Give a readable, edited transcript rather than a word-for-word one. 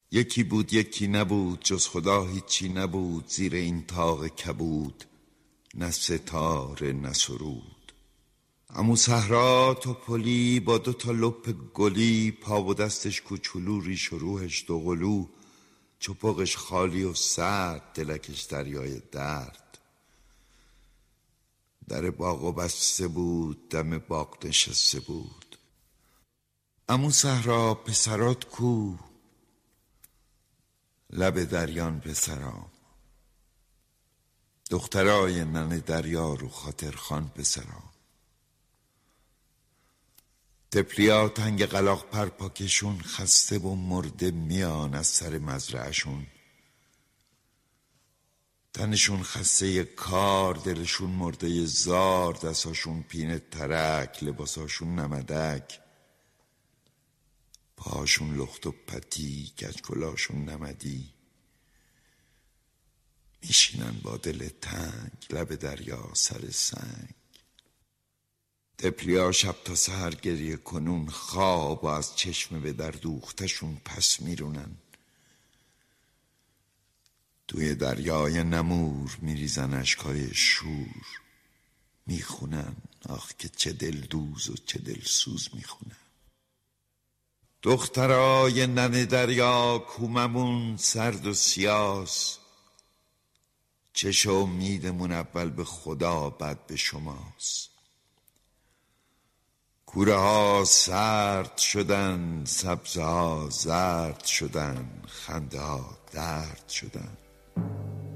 یکی بود یکی نبود، جز خدا هیچی نبود. زیر این طاق کبود نه ستاره نه سرود. عمو صحرا توپلی با 2 تا لپ گلی، پا و دستش کوچولو، ریش و روحش دوقلو، چپقش خالی و سرد، دلکش دریای درد. در باغ بسته بود، دم باغ نشسته بود. عمو صحرا پسرات کو؟ لب دریان پسرام. دخترای ننه دریا رو خاطر خان پسرام. تپلیا تنگ قلاق پرپاکشون، خسته و مرده میان از سر مزرعشون. تنشون خسته کار، دلشون مرده زار، دستاشون پینه ترک، لباساشون نمدک، پاشون لخت و پتی، کچکلاشون نمدی. میشینن با دل تنگ لب دریا سر سنگ. تپلیا شب تا سحر گریه کنون، خواب و از چشم به در دوختشون پس میرونن. توی دریای نمور میریزن اشکای شور، میخونن آخ که چه دل دوز و چه دل سوز میخونن. دخترای ننه دریا کوممون سرد و سیاس، چش و امیدمون اول به خدا بعد به شماست. کوره ها سرد شدن، سبزه ها زرد شدن، خنده ها درد شدن.